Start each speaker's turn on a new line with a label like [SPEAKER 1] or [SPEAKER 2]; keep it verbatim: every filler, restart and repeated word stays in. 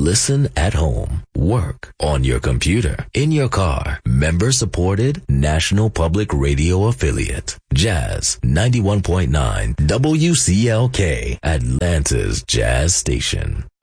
[SPEAKER 1] Listen at home, work, on your computer, in your car. Member supported, National Public Radio affiliate. Jazz ninety-one point nine W C L K, Atlanta's Jazz Station.